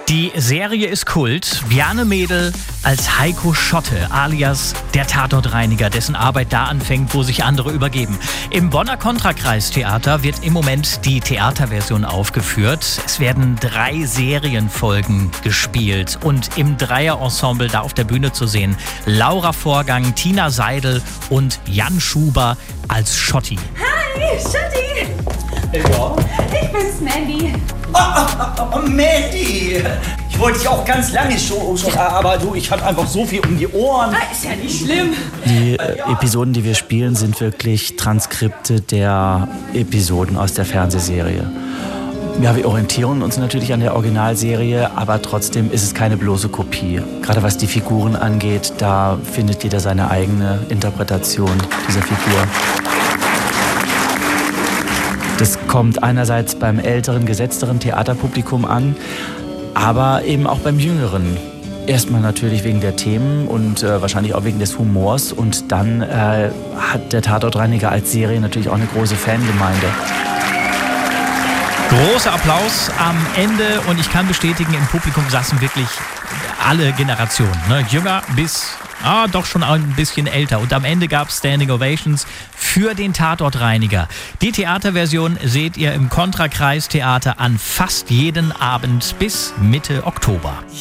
Die Serie ist Kult. Bjarne Mädel als Heiko Schotte, alias der Tatortreiniger, dessen Arbeit da anfängt, wo sich andere übergeben. Im Bonner Kontrakreistheater wird im Moment die Theaterversion aufgeführt. Es werden 3 Serienfolgen gespielt und im Dreierensemble da auf der Bühne zu sehen. Laura Vorgang, Tina Seidel und Jan Schuber als Schotti. Hi, Schotti! Ja? Ich bin's, Mandy. Oh, Mandy! Ich wollte dich auch ganz lange schon, aber du, ich hatte einfach so viel um die Ohren. Ist ja nicht schlimm. Die Episoden, die wir spielen, sind wirklich Transkripte der Episoden aus der Fernsehserie. Ja, wir orientieren uns natürlich an der Originalserie, aber trotzdem ist es keine bloße Kopie. Gerade was die Figuren angeht, da findet jeder seine eigene Interpretation dieser Figur. Das kommt einerseits beim älteren, gesetzteren Theaterpublikum an, aber eben auch beim jüngeren. Erstmal natürlich wegen der Themen und wahrscheinlich auch wegen des Humors. Und dann hat der Tatortreiniger als Serie natürlich auch eine große Fangemeinde. Großer Applaus am Ende und ich kann bestätigen, im Publikum saßen wirklich alle Generationen, ne? Jünger bis doch schon ein bisschen älter. Und am Ende gab es Standing Ovations für den Tatortreiniger. Die Theaterversion seht ihr im Kontrakreistheater an fast jeden Abend bis Mitte Oktober.